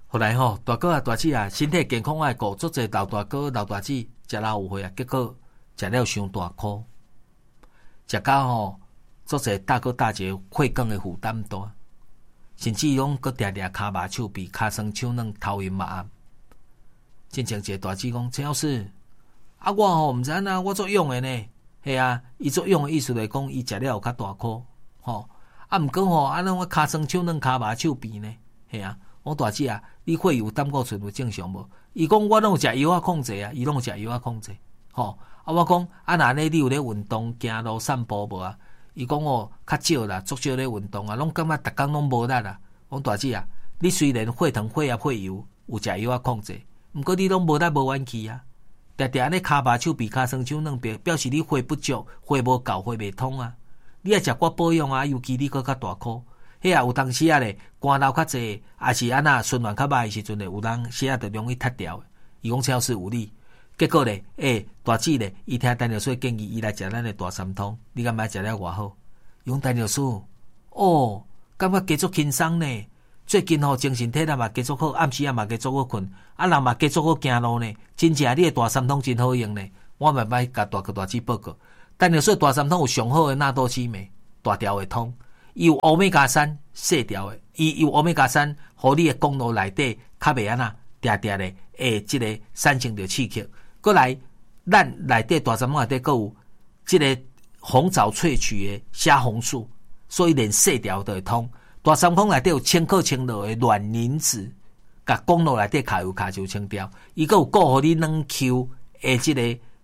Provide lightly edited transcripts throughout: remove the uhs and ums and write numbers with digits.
后来吼，大哥啊、大姐啊，身体健康爱顾，足侪老大哥、老大姐食老有岁啊，结果食了伤大箍，食到吼足侪大哥大姐血管的负担大，甚至拢搁常常骹麻手臂、骹酸手软、头晕目暗。真正一个大姐讲，陈老师，啊我吼毋知影呐，我做勇的呢，系啊，伊做勇的意思来讲，伊食了有较大箍，吼，啊毋过吼，安尼我骹酸手软、骹麻手臂呢，系啊。我大姐啊，你血有胆固醇有正常无？伊讲我拢有食药啊控制啊，伊拢有食药啊控制。吼，啊我讲啊，那呢你有咧运动、行路、散步无啊？伊讲哦，较少啦，足少咧运动啊，拢感觉逐工拢无力啊。我大姐啊，你虽然血糖、血压、血油有食药啊控制，毋过你拢无力无元气啊，常常咧骹麻手臂、骹酸手软，表示你血不足、血无够、血未通啊。你爱食骨保养啊，尤其你搁较大箍。迄啊，有当时啊咧，汗流较济，也是安那循环较歹的时阵咧，有人血压就容易塌掉。伊讲超市有理，结果咧，大姐咧，伊听陈老师建议，伊来食咱的大三通，你感觉食了偌好？伊讲陈老师，哦，感觉加足轻松呢。最近吼精神体力嘛加足好，暗时啊嘛加足好困，啊人嘛加足好行路呢。真正你的大三通真好用呢。我慢慢甲大哥大姐报告，陈老师大三通有上好的纳豆激酶，大条的通。伊有欧米伽3细条的，伊有欧米伽3，互你的公路内底较袂安那定定的即个产生着刺激。过来，咱内底大三通内底佫有即个红枣萃取的虾红素，所以连细条都会通。大三通内底有千克千落的卵磷脂，甲公路内底卡油卡就清掉。伊佫有顾互你软 Q 的即个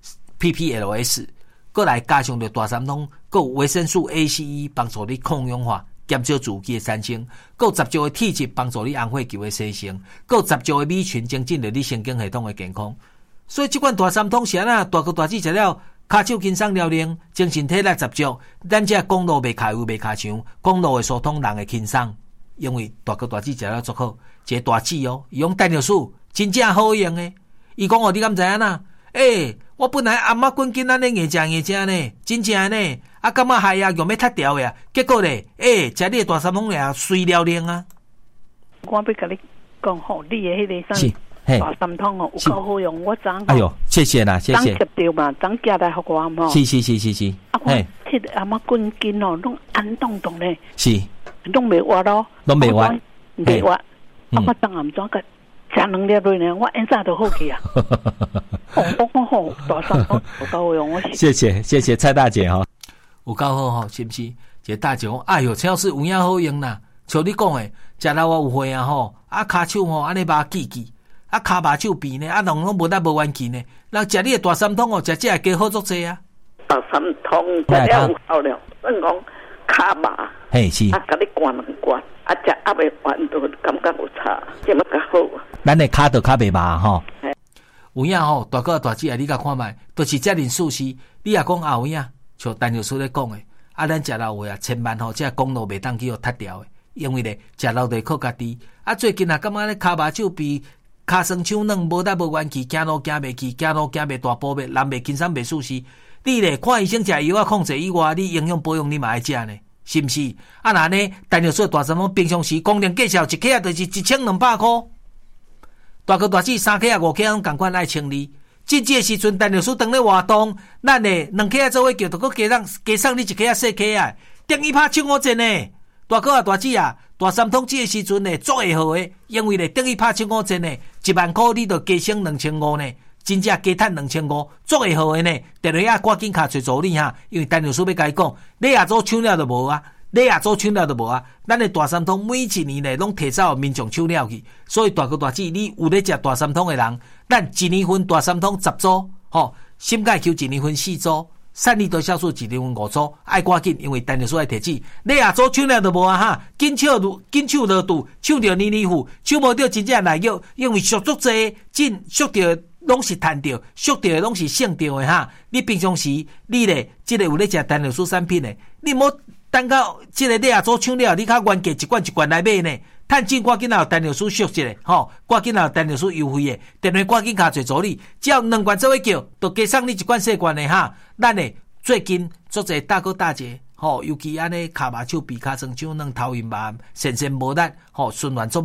PPLS。过来加上着大三通，佫有维生素 ACE 帮助你抗氧化，减少自己的产生；佫有10招的体质帮助你红血球的生成；佫有10招的米群增进着你神经系统的健康。所以即款大三通是安那大哥大姐食了，骹手轻松了灵，精神体力10足，咱这公路袂卡油袂卡伤，公路的疏通人会轻松。因为大哥大姐食了足好，一个大姐哦，伊用陈老师真正好用的。伊讲哦，你敢知影呐？我本来暗仔滚紧咱咧硬食呢，真正呢，啊，感觉害啊，用要塌掉呀，结果咧，食你大三通咧，水了灵啊！ 我要甲你讲吼，你的迄个啥大三通哦，有够好用，我昨哎呦，谢谢啦，谢谢。 昨接到嘛，昨寄来互我嘛。 是。 啊，我迄个暗仔滚紧哦，拢安动动咧。 是。 拢袂活咯。拢袂活。袂活。啊，我昨暗怎个食2粒落呢？我现在都好去啊。好，大三通有够好用，我谢谢蔡大姐哈，有够好吼，是不是？一个大姐讲，哎哟，超市有影好用啦，像你讲的，食到我有血啊吼，啊骹手吼安尼麻记记，啊骹麻手臂呢，啊拢无力无元气呢，人食你的大三通哦，食这个加好足济啊。 大三通食了有效了，算讲骹麻， 嘿是， 啊甲你灌2灌，啊食还袂完都感觉有差，这么较好啊。 咱的骹就较袂麻吼。有影吼，大哥大姐啊，你甲看卖，都是遮尔舒适。你也讲有影，像陈老师咧讲的，啊，咱食老话啊，千万吼，这公路袂当去互塌掉的，因为咧食老得靠家己。啊，最近啊，感觉咧骹麻手臂、骹酸手软，无力无元气，行路行袂去，行路行袂大步，袂人袂轻松袂舒适。你咧看医生食药啊控制以外，你营养保养你嘛爱食呢，是毋是？啊，那呢，陈老师大三通平常时公定计数一克啊，就是1200块。大哥大姐3克啊5克拢共款爱清理。即个时阵，陈老师当咧活动，咱诶2克啊做伙叫，就佮加送你1克啊4克啊，等于拍抢我钱呢。大哥啊大姐啊，大三通即个时阵呢做会好诶，因为咧等于拍抢我钱呢，1万块你就加省2500呢，真正加赚2500，做会好诶呢。电话啊赶紧卡找助理哈，因为陈老师要甲伊讲，你也做抢了就无啊。你也做抢了就无啊！咱的大三通每一年咧拢提早民众抢了去，所以大哥大姐，你有咧食大三通的人，咱1年份大三通10组，吼，心钙球1年份4组，散利多酵素1年份5组，爱赶紧，因为陈老师爱提醒，你也做抢了就无啊哈！紧手落肚，抢着年年付，抢无着真正来药，因为俗足济，俗着拢是赚着，俗着拢是省着的哈！你平常时你咧，即个有咧食陈老师产品的，你莫。等到即个你也做抢了，你较原价一罐来买呢，趁钱赶紧来陈老师续一个，吼，赶紧来陈老师优惠的，电话赶紧卡找助理，只要2罐做伙叫，就加送你1罐细罐的哈。咱呢最近足侪大哥大姐，吼，尤其安尼骹麻手臂、骹酸手软、头晕目暗、神无力，吼，循环做歹，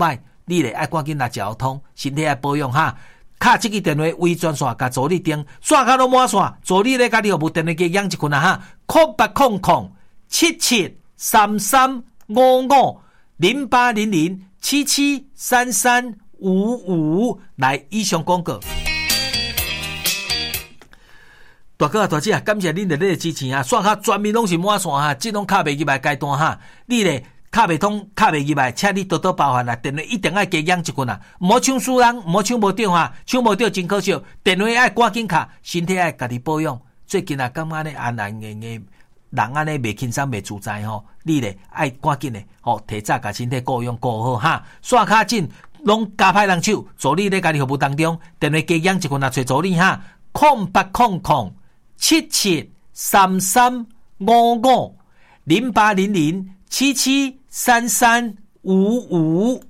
你咧爱赶紧来交通，身体爱保养哈。卡这个电话微专线，甲助理订，线卡都满线，助理咧甲你服务电话机养一群啊哈，08007733550800773355来以上广告。大哥啊，大姐啊，感谢恁的支持啊！线卡全面拢是满线哈，这种卡袂入来阶段哈，你咧卡袂通，卡袂入来，请你多多包涵啦。电话一定爱加养一群啊，唔好抢输人，唔好抢无着哈，抢无着真可惜。电话爱赶紧卡，身体爱家己保养。最近啊，感觉咧安安硬硬，人安尼袂轻松袂自在吼，你咧爱赶紧咧，吼提早甲身体顾养顾好哈。线卡紧拢加派人手，助理咧家己服务当中，电话加养一群啊，找助理哈，08007733550800773355。